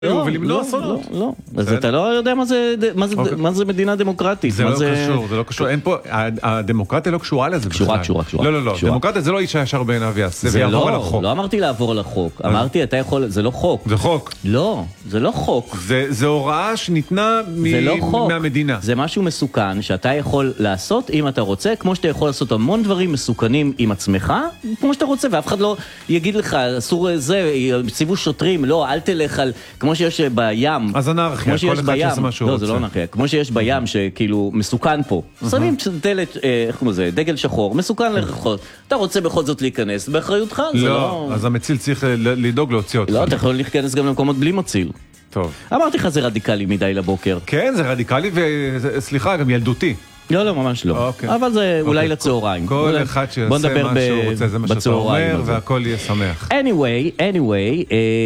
ולמנוע אסונות. לא, אז אתה לא יודע מה זה מדינה דמוקרטית. זה לא קשור, אין פה, הדמוקרטיה לא קשורה לזה בכלל. קשורה. לא, דמוקרטיה זה לא איש הישר בעיניו יעשה ויעבור על החוק. לא אמרתי לעבור על החוק, אמרתי אתה יכול, זה לא חוק. זה חוק. לא, זה לא חוק. זה הוראה שניתנה מהמדינה. זה משהו מסוכן שאתה יכול לעשות אם אתה רוצה, כמו שאתה יכול לעשות המון דברים מסוכנים עם עצמך, כמו שאתה רוצה, ואף אחד לא יגיד לך, אסור זה, יציבו שוטרים, לא, אל תלך על, כמו שיש בים. אז אנרכיה, כל אחד שעושה מה שהוא רוצה. לא, זה לא אנרכיה, כמו שיש בים שכאילו מסוכן פה. שמים דלת, איך כמו זה, דגל שחור, מסוכן לרחובות. אתה רוצה בכל זאת להיכנס, באחריותך, זה לא... אז המציל צריך לדאוג להוציא אותך. לא, אתה יכול להיכנס גם למקומות בלי מציל. טוב. אמרתי לך זה רדיקלי מדי לבוקר. כן, זה רדיקלי וסליחה, גם ילדותי. לא, ממש לא. אבל זה אולי לצהריים. כל אחד שיעשה מה שהוא רוצה, זה מה שאתה אומר, והכל יהיה שמח. anyway,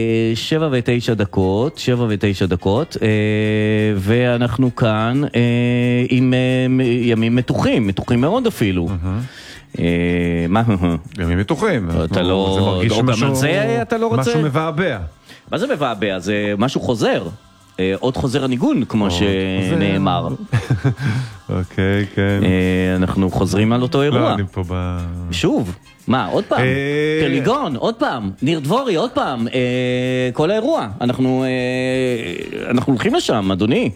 7:09 דקות, ואנחנו כאן עם ימים מתוחים מאוד אפילו. מה? ימים מתוחים. אתה לא... גם על זה אתה לא רוצה? משהו מבעבע. מה זה מבעבע? זה משהו חוזר. עוד חוזר הניגון, כמו שנאמר. אוקיי, כן. אנחנו חוזרים על אותו אירוע. לא, אני פה שוב. מה, עוד פעם? פליגון, עוד פעם. ניר דבורי, עוד פעם. כל האירוע. אנחנו הולכים לשם, אדוני.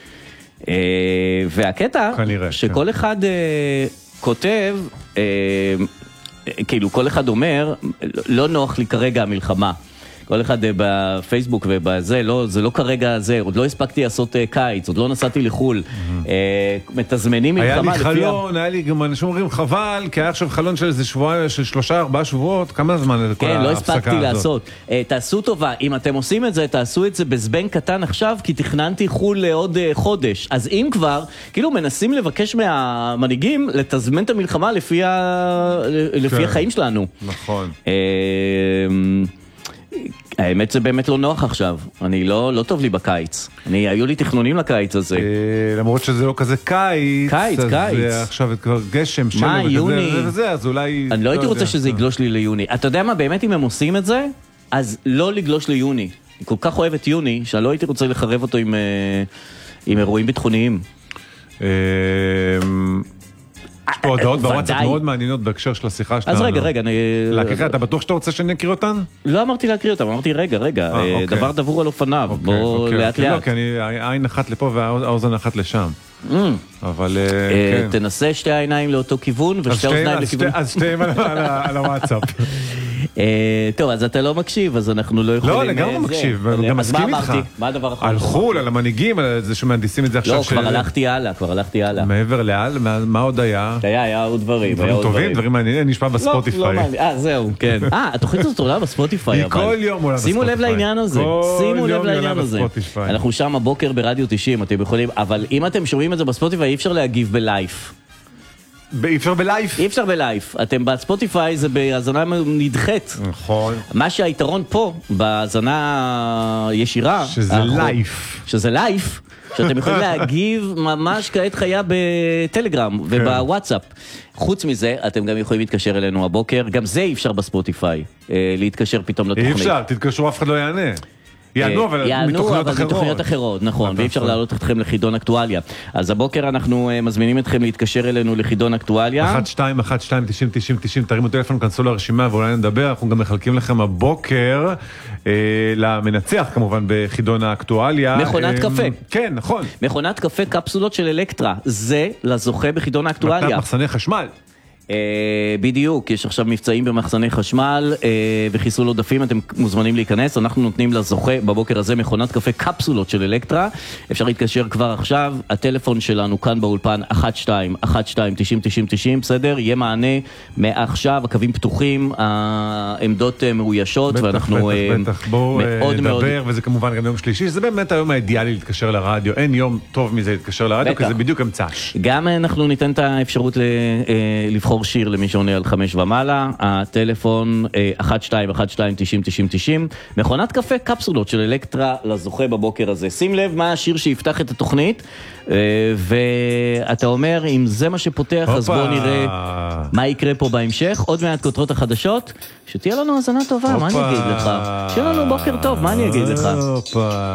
והקטע, שכל אחד כותב, כאילו כל אחד אומר, לא נוח לי כרגע המלחמה. כל אחד בפייסבוק ובזה, זה לא כרגע זה, עוד לא הספקתי לעשות קיץ, עוד לא נסעתי לחול, מתזמנים מלחמה. היה לי חלון, היה לי גם אנשים אומרים חבל, כי היה עכשיו חלון של איזה שבוע, של 3-4 שבועות, כמה זמן כל ההפסקה הזאת? כן, לא הספקתי לעשות. תעשו טובה, אם אתם עושים את זה, תעשו את זה בזבנג קטן עכשיו, כי תכננתי חול לעוד חודש. אז אם כבר, כאילו מנסים לבקש מהמנהיגים לתזמן את המלחמה לפי החיים שלנו. נכון. האמת זה באמת לא נוח עכשיו, אני לא טוב לי בקיץ, היו לי תכנונים לקיץ הזה. למרות שזה לא כזה קיץ, קיץ. עכשיו כבר גשם, מה, יוני? אז אולי... אני לא הייתי רוצה שזה יגלוש לי ליוני. אתה יודע מה, באמת אם הם עושים את זה, אז לא לגלוש ליוני. אני כל כך אוהב את יוני, שאני לא הייתי רוצה לחרב אותו עם אירועים ביטחוניים. יש פה הודעות בוואטסאפ מאוד מעניינות בהקשר של השיחה שלנו. אז רגע, להקריא, אתה בטוח שאתה רוצה שאני אקריא אותן? לא אמרתי להקריא אותן, אמרתי רגע, דבר דבור על אופניו, בוא לאט לאט. לא, כי אני עין אחת לפה והאוזן אחת לשם. אבל... תנסה שתי העיניים לאותו כיוון ושתי אוזניים לכיוון... אז שתיהם על הוואטסאפ. טוב, אז אתה לא מקשיב, אז אנחנו לא יכולים... לא, לגמרי מקשיב, גם מסכים איתך. מה הדבר האחרון? על חול, על המנהיגים, על זה שמהנדיסים את זה עכשיו. לא, כבר הלכתי הלאה. מעבר לעל, מה עוד היה? היה עוד דברים. דברים טובים, דברים מעניינים, נשמע בספוטיפיי. לא מעניין, זהו, כן. התוכנית הזאת עולה בספוטיפיי, אבל... כל יום עולה בספוטיפיי. שימו לב לעניין הזה. אנחנו שם הבוקר ברדיו 90, אתם יכולים, אבל אם אתם שומעים את זה בספוטיפיי, אי אפשר להגיב בלייף. אי אפשר בלייף? אי אפשר בלייף. אתם בספוטיפיי זה בהזנה נדחית. נכון. מה שהיתרון פה, בהזנה ישירה... שזה לייף. שזה לייף. שאתם יכולים להגיב ממש כעת חיה בטלגרם ובוואטסאפ. חוץ מזה, אתם גם יכולים להתקשר אלינו הבוקר. גם זה אי אפשר בספוטיפיי. להתקשר פתאום לתוכנית. אי אפשר, תתקשרו, אף אחד לא יענה. יענו, אבל מתוכניות אחרות, נכון, ואי אפשר להעלות אתכם לחידון אקטואליה. אז הבוקר אנחנו מזמינים אתכם להתקשר אלינו לחידון אקטואליה. 1-2-1-2-90-90-90, תרימו טלפון, כנסו לרשימה ואולי נדבר. אנחנו גם מחלקים לכם הבוקר למנצח כמובן בחידון האקטואליה. מכונת קפה. כן, נכון. מכונת קפה קפסולות של אלקטרה, זה לזוכה בחידון האקטואליה. מתנת מחסני חשמל. בדיוק, יש עכשיו מבצעים במחסני חשמל וחיסול עודפים, אתם מוזמנים להיכנס, אנחנו נותנים לזוכה בבוקר הזה מכונת קפה קפסולות של אלקטרה, אפשר להתקשר כבר עכשיו, הטלפון שלנו כאן באולפן 1-2-1-2-90-90-90, בסדר? יהיה מענה מעכשיו, הקווים פתוחים, העמדות מאוישות, ואנחנו מאוד נדבר, וזה כמובן גם יום שלישי, זה באמת היום האידיאלי להתקשר לרדיו, אין יום טוב מזה להתקשר לרדיו, כי זה בדיוק אמצע. גם אנחנו ניתן את האפשרות לבחור לבחור שיר למי שעונה על 5 ומעלה, הטלפון 1212-90-90-90, מכונת קפה קפסולות של אלקטרה לזוכה בבוקר הזה. שים לב מה השיר שיפתח את התוכנית, ואתה אומר, אם זה מה שפותח, אז בוא נראה מה יקרה פה בהמשך. עוד מעט כותרות החדשות, שתהיה לנו הזנה טובה, מה אני אגיד לך? שיהיה לנו בוקר טוב, מה אני אגיד לך?